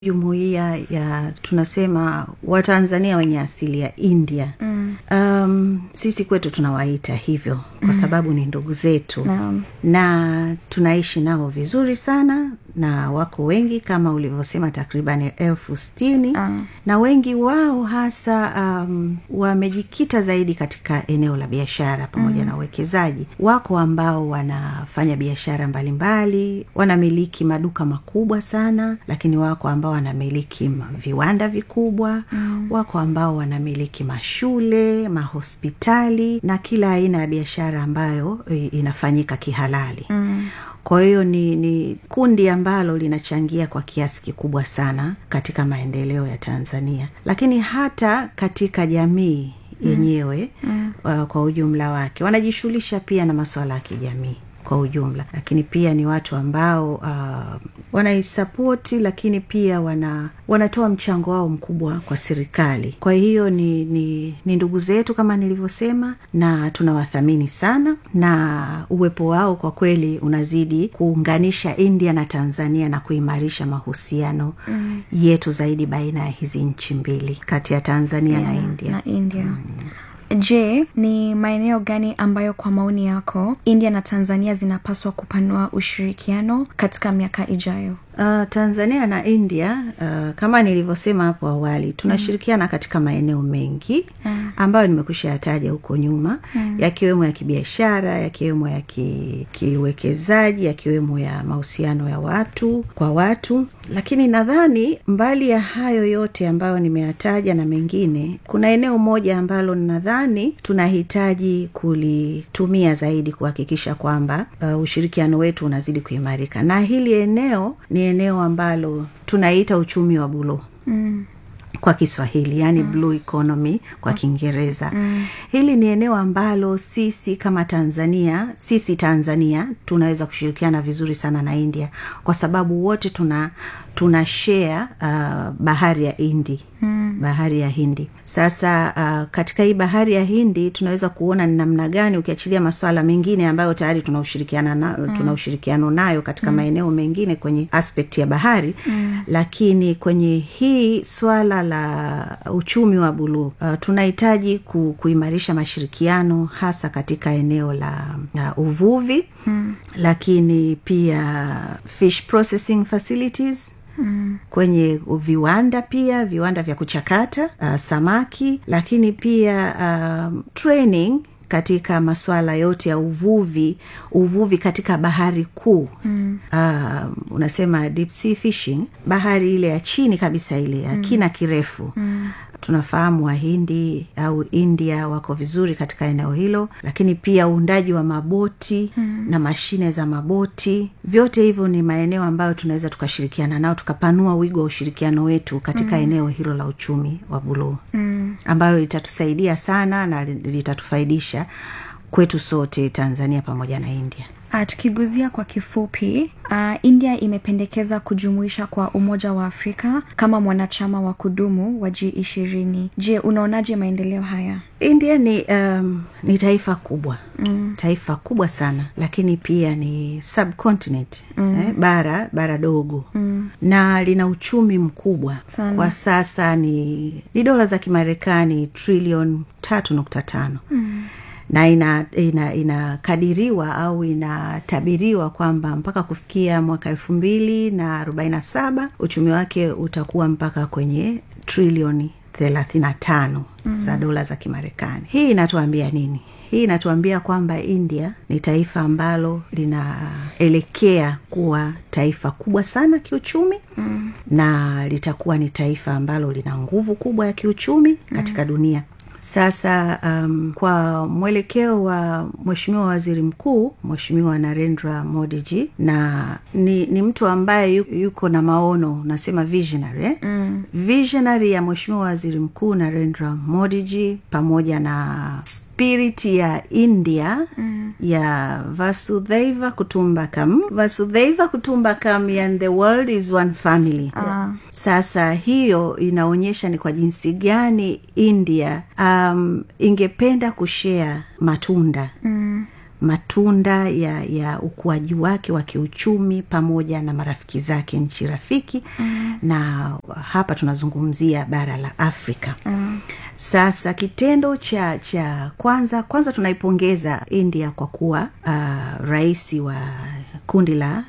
Jumuiya ya tunasema Watanzania wenye asili ya India. Sisi kwetu tunawaita hivyo kwa sababu ni ndugu zetu. Na tunaishi nao vizuri sana, na wako wengi kama ulivyosema takriban 60,000. Na wengi wao hasa wamejikita zaidi katika eneo la biashara pamoja na uwekezaji. Wako ambao wanafanya biashara mbalimbali, wanamiliki maduka makubwa sana, lakini wako ambao wanamiliki viwanda vikubwa, wako ambao wanamiliki mashule, mahospitali na kila aina ya biashara ambayo inafanyika kihalali. Kwa hiyo ni kundi ambalo linachangia kwa kiasi kikubwa sana katika maendeleo ya Tanzania. Lakini hata katika jamii yenyewe kwa ujumla wake wanajishughulisha pia na masuala ya kijamii kwa ujumla, lakini pia ni watu ambao wanaisapoti, lakini pia wanatoa mchango wao mkubwa kwa serikali. Kwa hiyo ni ndugu zetu kama nilivyosema, na tunawathamini sana, na uwepo wao kwa kweli unazidi kuunganisha India na Tanzania na kuimarisha mahusiano yetu zaidi baina ya hizi nchi mbili, kati ya Tanzania na India. Je, ni maeneo gani ambayo kwa maoni yako India na Tanzania zinapaswa kupanua ushirikiano katika miaka ijayo? Tanzania na India kama nilivyosema hapo awali, tunashirikiana katika maeneo mengi ambayo nimekushataja huko nyuma, yakiwemo ya kibiashara, yakiwemo ya kiwekezaji, yakiwemo ya mahusiano ya watu kwa watu. Lakini nadhani mbali ya hayo yote ambayo nimeyataja na mengine, kuna eneo moja ambalo nadhani tunahitaji kulitumia zaidi kuhakikisha kwamba ushirikiano wetu unazidi kuimarika. Na hili eneo ni eneo ambalo tunaita uchumi wa buluu kwa Kiswahili, yani blue economy kwa Kiingereza. Hili ni eneo ambalo sisi kama Tanzania tunaweza kushirikiana vizuri sana na India, kwa sababu wote tuna share bahari ya Hindi. Bahari ya Hindi. Sasa katika hii bahari ya Hindi tunaweza kuona ni namna gani, ukiachilia masuala mengine ambayo tayari tuna ushirikiano nayo katika maeneo mengine kwenye aspect ya bahari, lakini kwenye hii swala la uchumi wa buluu tunahitaji kuimarisha mashirikiano hasa katika eneo la uvuvi, lakini pia fish processing facilities, kwenye viwanda vya kuchakata samaki, lakini pia training katika masuala yote ya uvuvi katika bahari kuu. Unasema deep sea fishing, bahari ile ya chini kabisa, ile ya kina kirefu. Tunafahamu Wahindi au India wako vizuri katika eneo hilo, lakini pia uundaji wa maboti na mashine za maboti. Vyote hivyo ni maeneo ambayo tunaweza tukashirikiana nao, tukapanua wigo wa ushirikiano wetu katika eneo hilo la uchumi wa buluu, ambayo litatusaidia sana na litatufaidisha kwetu sote, Tanzania pamoja na India. Tukiguzia kwa kifupi, India imependekeza kujumuisha kwa Umoja wa Afrika kama mwanachama wa kudumu wa G20. Je, unaonaje maendeleo haya? India ni taifa kubwa. Taifa kubwa sana, lakini pia ni subcontinent, bara dogo. Na lina uchumi mkubwa sana. Kwa sasa ni dola za Kimarekani trilioni 3.5. Na inakadiriwa au inatabiriwa kwamba mpaka kufikia mwaka 2047 uchumi wake utakuwa mpaka kwenye trilioni 35 za dola za Kimarekani. Hii inatuambia nini? Hii inatuambia kwamba India ni taifa ambalo linaelekea kuwa taifa kubwa sana kiuchumi, na litakuwa ni taifa ambalo lina nguvu kubwa ya kiuchumi katika dunia. Sasa kwa mwelekeo wa Mheshimiwa Waziri Mkuu, Mheshimiwa Narendra Modi, na ni mtu ambaye yuko na maono, nasema visionary. Visionary ya Mheshimiwa Waziri Mkuu Narendra Modi, pamoja na spirit ya India ya Vasudhaiva Kutumbakam, and the world is one family. Sasa hiyo inaonyesha ni kwa jinsi gani India ingependa kushare matunda matunda ya ukuaji wake wa kiuchumi pamoja na marafiki zake nchi rafiki. Na hapa tunazungumzia bara la Afrika. Sasa kitendo cha kwanza tunaipongeza India kwa kuwa rais wa kundi la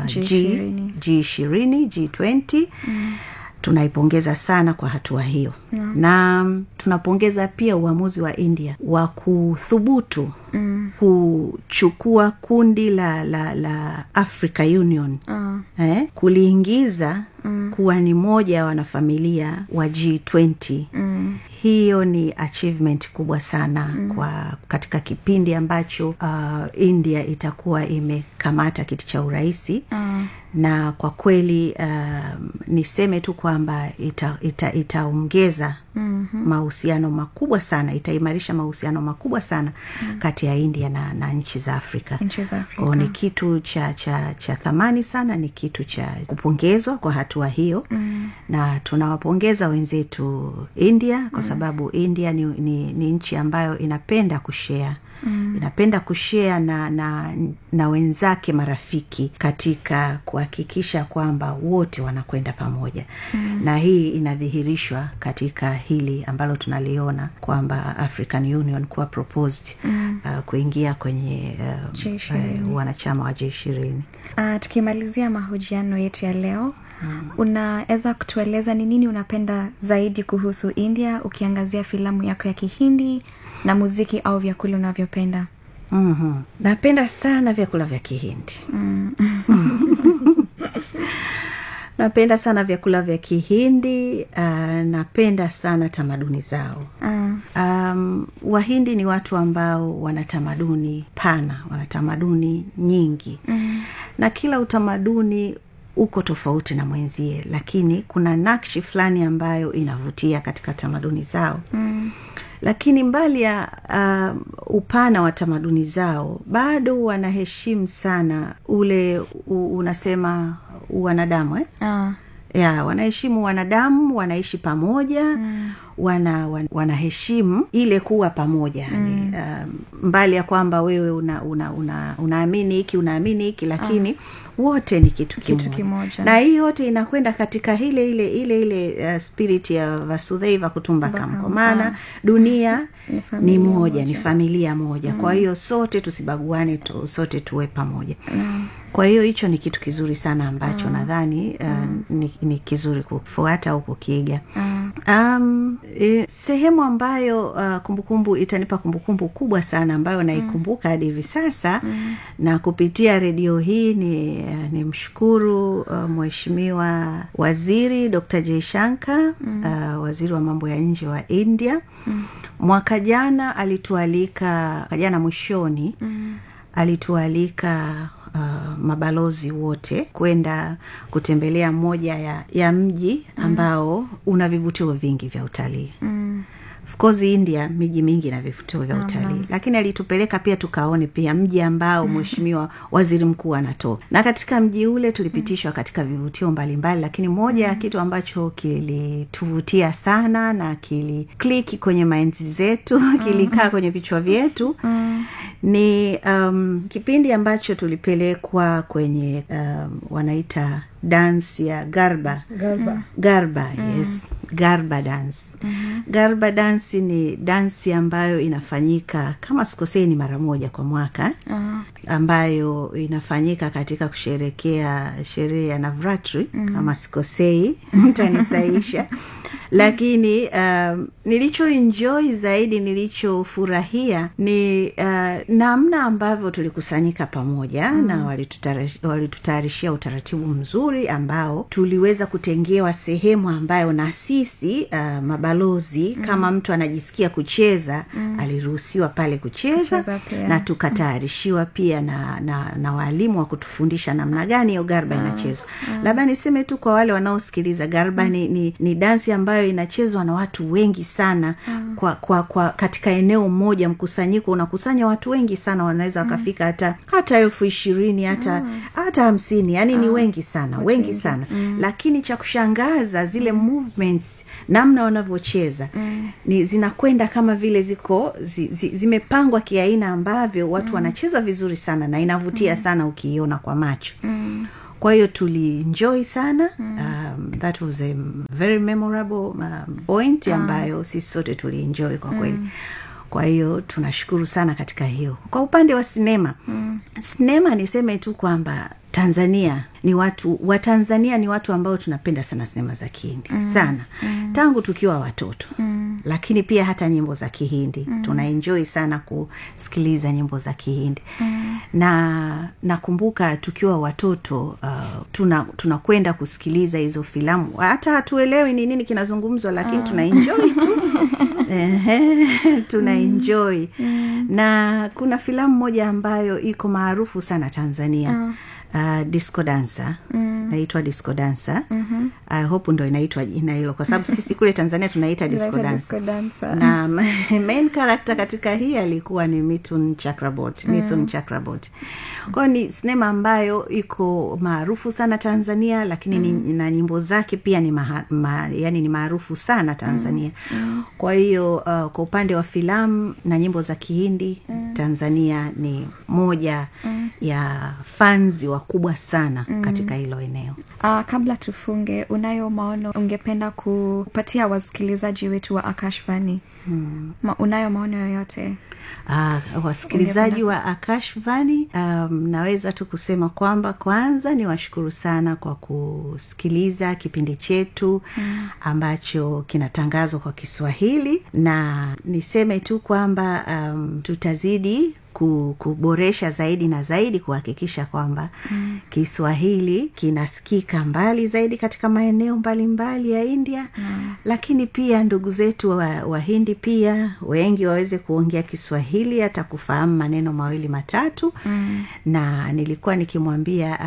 G20 G20. Tunaipongeza sana kwa hatua hiyo. Na tunapongeza pia uamuzi wa India wa kuthubutu kuchukua kundi la Africa Union, kuliingiza kuwa ni moja ya wanafamilia wa G20. Hiyo ni achievement kubwa sana kwa katika kipindi ambacho India itakuwa imekamata kiti cha uraisi. Na kwa kweli niseme tu kwamba itaongeza mahusiano makubwa sana, itaimarisha mahusiano makubwa sana kati ya India na nchi za Afrika. Kwa ni kitu cha thamani sana, ni kitu cha kupongezwa kwa hatua hiyo. Na tunawapongeza wenzetu India kwa sababu India ni nchi ambayo inapenda kushare. Inapenda kushare na wenzake marafiki katika kuhakikisha kwamba wote wanakwenda pamoja. Na hii inadhihirishwa katika hili ambalo tunaliona kwamba African Union kuwa proposed kuingia kwenye wanachama wa G20. Tukimalizia mahojiano yetu ya leo, unaweza kutueleza ni nini unapenda zaidi kuhusu India, ukiangazia filamu yako ya Kihindi na muziki au vyakula unavyopenda? Napenda sana vyakula vya Kihindi. Napenda sana vyakula vya Kihindi. Napenda sana tamaduni zao. Wahindi ni watu ambao wana tamaduni pana, wana tamaduni nyingi. Na kila utamaduni uko tofauti na mwenzie, lakini kuna nakshi fulani ambayo inavutia katika tamaduni zao. Lakini mbali ya upana wa tamaduni zao, bado wanaheshimu sana ule unasema wanadamu. Wanaheshimu wanadamu, wanaishi pamoja. Wanaheshimu ile kuwa pamoja. Mbali ya kwamba wewe unaamini hiki, unaamini hiki, lakini wote ni kitu kimoja. Na hii yote inakwenda katika ile spirit ya Vasudhaiva Kutumbakam, kwa maana dunia ni moja, ni familia moja. Kwa hiyo sote tusibaguane, sote tuwe pamoja. Kwa hiyo hicho ni kitu kizuri sana ambacho nadhani ni kizuri kufuata au kukiiga. Sehemu ambayo kumbukumbu itanipa kumbukumbu kubwa sana ambayo naikumbuka hadi hivi sasa, na kupitia redio hii ni mshukuru Mheshimiwa Waziri Dr. Jaishankar, waziri wa mambo ya nje wa India. Mwaka jana alitualika, jana mwishoni, alitualika mabalozi wote kwenda kutembelea moja ya mji ambao una vivutio vingi vya utalii. Of course India miji mingi na vivutio vya utalii, lakini alitupeleka pia tukaone pia mji ambao Mheshimiwa Waziri Mkuu anatoka. Na katika mji ule tulipitishwa katika vivutio mbalimbali, lakini moja ya kitu ambacho kilituvutia sana na kilikliki kwenye minds zetu, kilikaa kwenye vichwa vyetu, ni kipindi ambacho tulipelekwa kwenye wanaita dance ya Garba. Yes, Garba dance. Garba dance ni dance ambayo inafanyika kama sikosei ni mara moja kwa mwaka, ambayo inafanyika katika kusherehekea sherehe ya Navratri, kama sikosei mtanisaisha. Lakini nilicho enjoy zaidi, nilichofurahia ni namna ambavyo tulikusanyika pamoja na walitutayarishia utaratibu mzuri ambao tuliweza kutengewa sehemu ambayo na sisi mabalozi kama mtu anajisikia kucheza aliruhusiwa pale kucheza na tukatayarishiwa pia na walimu wa kutufundisha namna gani hiyo garba inachezwa. Labda niseme tu kwa wale wanaosikiliza, garba ni dansi ambayo inachezwa na watu wengi sana kwa katika eneo moja. Mkusanyiko unakusanya watu wengi sana, wanaweza wakafika hata 20,000 hata 50, yani ni wengi sana. Lakini cha kushangaza zile movements, namna wanavyocheza kucheza ni zinakwenda kama vile zimepangwa kiaina ambavyo watu wanacheza vizuri sana na inavutia sana ukiiona kwa macho. Kwa hiyo tulienjoy sana. That was a very memorable point ambayo sisi sote tulienjoy kwa kweli. Kwa hiyo tunashukuru sana katika hiyo. Kwa upande wa sinema niseme tu kwamba Tanzania ni watu ambao tunapenda sana sinema za Kihindi sana tangu tukiwa watoto. Lakini pia hata nyimbo za Kihindi tunaenjoy sana kusikiliza nyimbo za Kihindi. Na nakumbuka tukiwa watoto tunakwenda kusikiliza hizo filamu, hata hatuelewi ni nini kinazungumzwa, lakini tunaenjoy tu. Tunaenjoy. Na kuna filamu moja ambayo iko maarufu sana Tanzania, Disco Dancer. Naitwa Disco Dancer. I hope ndo inaitwa jina hilo kwa sababu sisi kule Tanzania tunaita Disco Dancer. Na main character katika hii alikuwa ni Mithun Chakraborty. Kwa ni sinema ambayo iko maarufu sana Tanzania, lakini na nyimbo zake pia ni yani ni maarufu sana Tanzania. Kwa hiyo kwa upande wa filamu na nyimbo za Kihindi, Tanzania ni moja ya fans wakubwa sana katika hilo eneo. Kabla tufunge, unayo maono ungependa kupatia wasikilizaji wetu wa Akashvani? Unayo maono yoyote? Wasikilizaji wa Akashvani, naweza tu kusema kwamba kwanza ni washukuru sana kwa kusikiliza kipindi chetu ambacho kinatangazwa kwa Kiswahili, na niseme tu kwamba tutazidi kuboresha zaidi na zaidi kuhakikisha kwamba Kiswahili kinasikika mbali zaidi katika maeneo mbalimbali ya India. Lakini pia ndugu zetu wa Hindi pia wengi waweze kuongea Kiswahili, hata kufahamu maneno mawili matatu. Na nilikuwa nikimwambia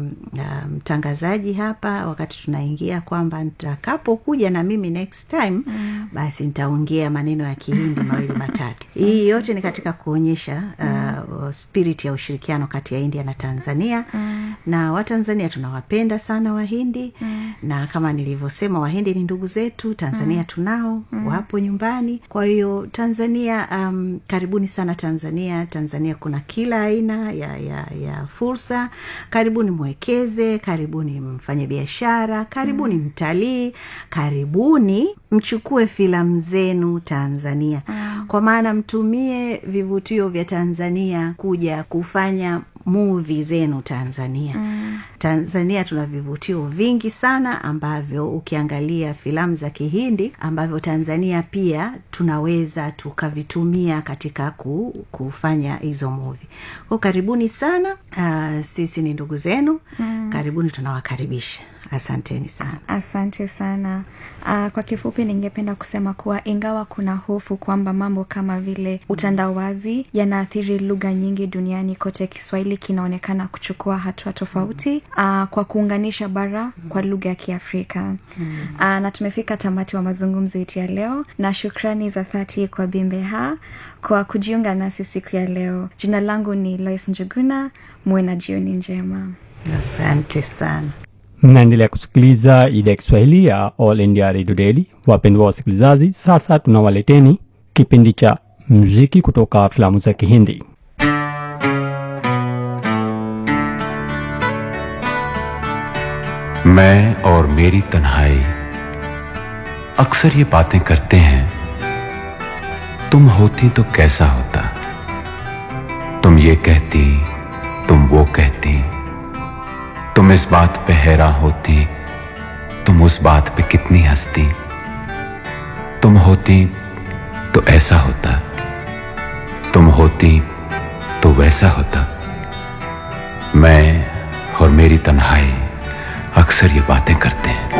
mtangazaji hapa wakati tunaingia kwamba nitakapokuja na mimi next time basi nitaongea maneno ya Kihindi mawili matatu. Hii yote ni katika kuonyesha spirit ya ushirikiano kati ya India na Tanzania. Na Watanzania tunawapenda sana Wahindi. Na kama nilivyosema, Wahindi ni ndugu zetu, Tanzania tunao wapo nyumbani. Kwa hiyo Tanzania, karibuni sana Tanzania. Tanzania kuna kila aina ya fursa. Karibuni mwekeze, karibuni mfanye biashara, karibuni mtalii, karibuni mchukue filamu zenu Tanzania. Kwa maana mtumie vivutio vya Tanzania kuja kufanya movie zenu Tanzania. Tanzania tuna vivutio vingi sana ambavyo ukiangalia filamu za Kihindi ambavyo Tanzania pia tunaweza tukavitumia katika kufanya hizo movie. Kwa karibuni sana, sisi ni ndugu zenu. Karibuni, tunawakaribisha. Asanteni sana. Asante sana. Kwa kifupi ningependa kusema kuwa ingawa kuna hofu kwamba mambo kama vile utandawazi yanaathiri lugha nyingi duniani kote, Kiswahili kinaonekana kuchukua hatua tofauti kwa kuunganisha bara kwa lugha ya Kiafrika. Na tumefika tamati wa mazungumzo yetu ya leo, na shukrani za dhati kwa Bimbeha kwa kujiunga nasi siku ya leo. Jina langu ni Lois Njuguna. Muwe na jioni njema. Asante sana. Mnaendelea kusikiliza idhaa ya Kiswahili ya All India Radio Daily. Wapendwa wasikilizaji, sasa tunawaleteni kipindi cha muziki kutoka filamu za Kihindi. मैं और मेरी तन्हाई अक्सर ये बातें करते हैं, तुम होती तो कैसा होता, तुम ये कहती, तुम वो कहती, तुम इस बात पे हैरान होती, तुम उस बात पे कितनी हंसती, तुम होती तो ऐसा होता, तुम होती तो वैसा होता। मैं और मेरी तन्हाई अक्सर ये बातें करते हैं।